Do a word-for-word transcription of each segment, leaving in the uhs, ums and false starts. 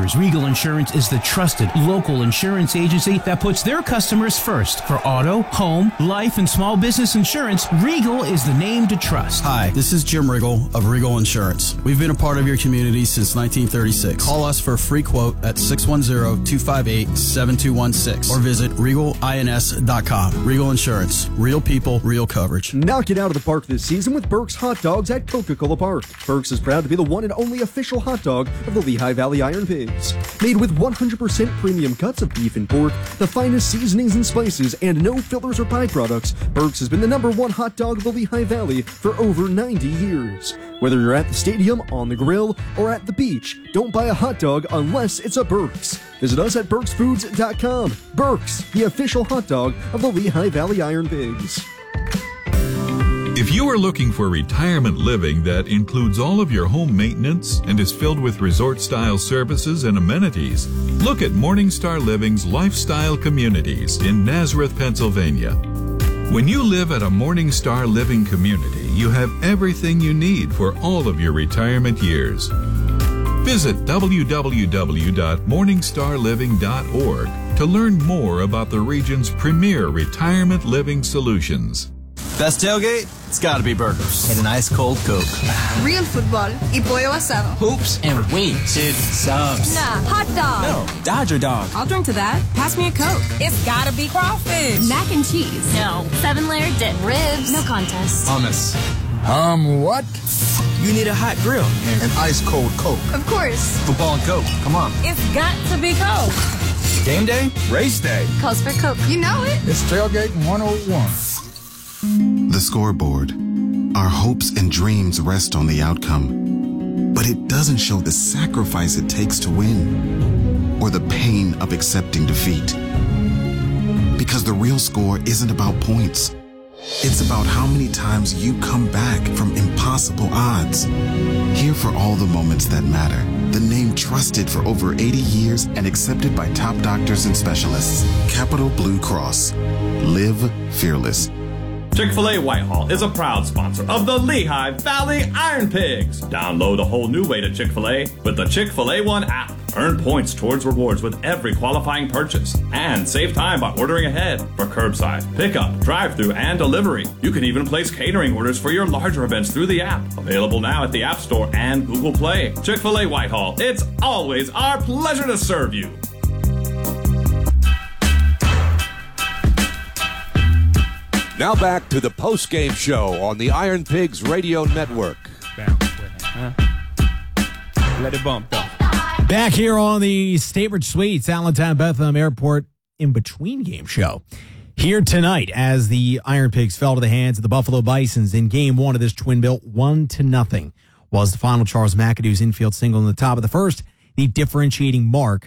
years, Regal Insurance is the trusted local insurance agency that puts their customers first. For auto, home, life, and small business insurance, Regal is the name to trust. Hi, this is Jim Riggle of Regal Insurance. We've been a part of your community since nineteen thirty-six. Call us for a free quote at six one zero, two five eight, seven two one six or visit regal ins dot com. Regal Insurance. Real people, real coverage. Knock it out of the park this season with Burke's Hot Dogs at Coca-Cola Park. Burke's is proud to be the one and only official hot dog of the Lehigh Valley Iron Pigs. Made with one hundred percent premium cuts of beef and pork, the finest seasonings and spices, and no fillers or byproducts, Burke's has been the number one hot dog of the Lehigh Valley for over ninety years. Whether you're at the stadium, on the grill, or at the beach, don't buy a hot dog unless it's a Burke's. Visit us at burks foods dot com. Burke's, the official hot dog of the Lehigh Valley Iron Pigs. If you are looking for retirement living that includes all of your home maintenance and is filled with resort-style services and amenities, look at Morningstar Living's Lifestyle Communities in Nazareth, Pennsylvania. When you live at a Morningstar Living community, you have everything you need for all of your retirement years. Visit w w w dot morningstar living dot org to learn more about the region's premier retirement living solutions. Best tailgate? It's gotta be burgers. And an ice cold Coke. Real football y pollo asado. Hoops and wings. Dude, subs. Nah, hot dog. No, Dodger dog. I'll drink to that. Pass me a Coke. It's gotta be crawfish. Mac and cheese. No. Seven layer dip. Ribs. No contest. Hummus. Um, what? You need a hot grill. An ice cold Coke. Of course. Football and Coke. Come on. It's got to be Coke. Game day? Race day. Calls for Coke. You know it. It's Tailgating one oh one. The scoreboard. Our hopes and dreams rest on the outcome, but it doesn't show the sacrifice it takes to win or the pain of accepting defeat. Because the real score isn't about points. It's about how many times you come back from impossible odds. Here for all the moments that matter. The name trusted for over eighty years and accepted by top doctors and specialists. Capital Blue Cross. Live fearless. Chick-fil-A Whitehall is a proud sponsor of the Lehigh Valley Iron Pigs. Download a whole new way to Chick-fil-A with the Chick-fil-A One app. Earn points towards rewards with every qualifying purchase. And save time by ordering ahead for curbside, pickup, drive-thru, and delivery. You can even place catering orders for your larger events through the app. Available now at the App Store and Google Play. Chick-fil-A Whitehall. It's always our pleasure to serve you. Now back to the post-game show on the Iron Pigs Radio Network. Huh? Let it bump, though. Back here on the Statebridge Suites, Allentown Bethlehem Airport in-between game show. Here tonight as the Iron Pigs fell to the hands of the Buffalo Bisons in game one of this twin bill, one to nothing was the final. Charles McAdoo's infield single in the top of the first, the differentiating mark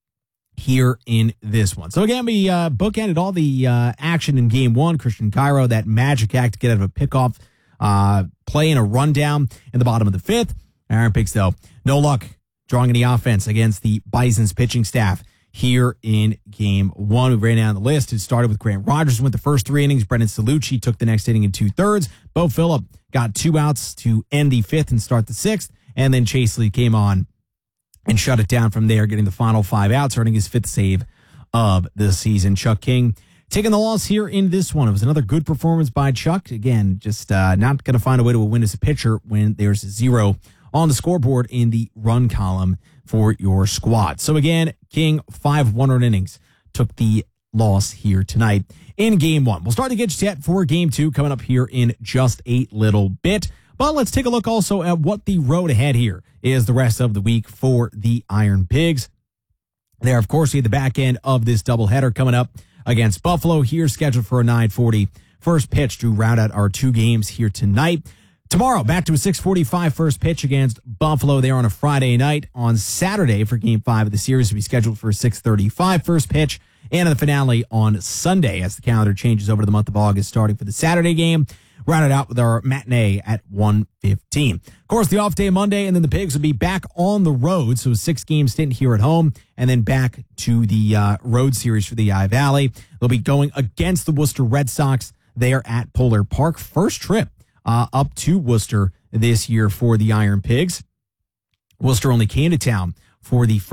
here in this one. So again, we uh, bookended all the uh, action in game one. Christian Cairo, that magic act to get out of a pickoff uh, play and a rundown in the bottom of the fifth. Iron Pigs, though, no luck drawing any offense against the Bison's pitching staff here in game one. We ran down the list. It started with Grant Rogers went the first three innings. Brendan Salucci took the next inning in two thirds. Bo Phillip got two outs to end the fifth and start the sixth. And then Chase Lee came on and shut it down from there, getting the final five outs, earning his fifth save of the season. Chuck King taking the loss here in this one. It was another good performance by Chuck. Again, just uh, not going to find a way to win as a pitcher when there's zero on the scoreboard in the run column for your squad. So again, King, five one-run innings, took the loss here tonight in game one. We'll start to get set for game two coming up here in just a little bit. But let's take a look also at what the road ahead here is the rest of the week for the Iron Pigs. There, of course, we have the back end of this doubleheader coming up against Buffalo here, scheduled for a nine forty first pitch to round out our two games here tonight. Tomorrow, back to a six forty-five first pitch against Buffalo there on a Friday night. On Saturday for game five of the series, will be scheduled for a six thirty-five first pitch. And the finale on Sunday as the calendar changes over to the month of August, starting for the Saturday game. Rounded out with our matinee at one fifteen. Of course, the off day Monday, and then the Pigs will be back on the road. So a six-game stint here at home, and then back to the uh, road series for the I Valley. They'll be going against the Worcester Red Sox there at Polar Park. First trip uh, up to Worcester this year for the Iron Pigs. Worcester only came to town for the